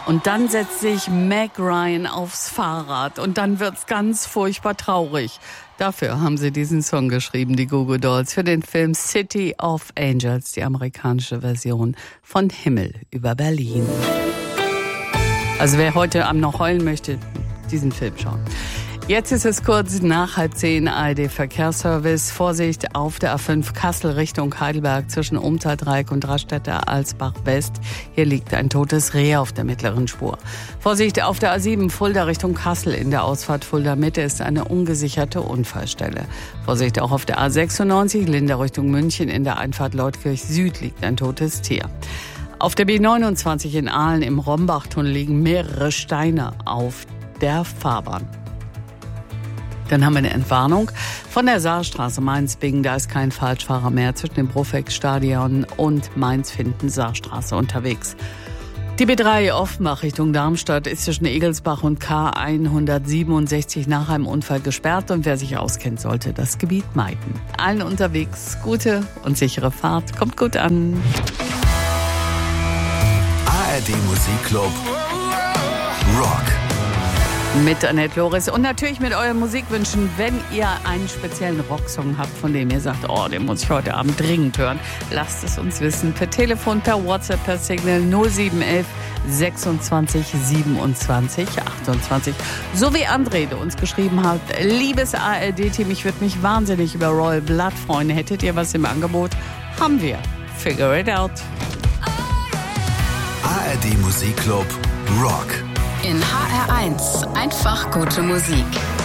Und dann setzt sich Meg Ryan aufs Fahrrad und dann wird's ganz furchtbar traurig. Dafür haben sie diesen Song geschrieben, die Goo Goo Dolls, für den Film City of Angels, die amerikanische Version von Himmel über Berlin. Also wer heute Abend noch heulen möchte, diesen Film schauen. Jetzt ist es kurz nach 9:30, ARD-Verkehrsservice. Vorsicht auf der A5 Kassel Richtung Heidelberg zwischen Umtal-Dreieck und Rastetter Alsbach West. Hier liegt ein totes Reh auf der mittleren Spur. Vorsicht auf der A7 Fulda Richtung Kassel. In der Ausfahrt Fulda Mitte ist eine ungesicherte Unfallstelle. Vorsicht auch auf der A96 Linda Richtung München. In der Einfahrt Leutkirch Süd liegt ein totes Tier. Auf der B29 in Aalen im Rombachtunnel liegen mehrere Steine auf der Fahrbahn. Dann haben wir eine Entwarnung von der Saarstraße Mainz-Bingen. Da ist kein Falschfahrer mehr zwischen dem Profex-Stadion und Mainz-Finden-Saarstraße unterwegs. Die B3 Offenbach Richtung Darmstadt ist zwischen Egelsbach und K167 nach einem Unfall gesperrt. Und wer sich auskennt, sollte das Gebiet meiden. Allen unterwegs gute und sichere Fahrt. Kommt gut an. ARD Musikclub Rock. Mit Annette Loris und natürlich mit euren Musikwünschen, wenn ihr einen speziellen Rocksong habt, von dem ihr sagt, oh, den muss ich heute Abend dringend hören, lasst es uns wissen. Per Telefon, per WhatsApp, per Signal 0711 26 27 28. So wie André, der uns geschrieben hat, liebes ARD-Team, ich würde mich wahnsinnig über Royal Blood freuen. Hättet ihr was im Angebot? Haben wir. Figure it out. ARD Musikclub Rock. In HR1 einfach gute Musik.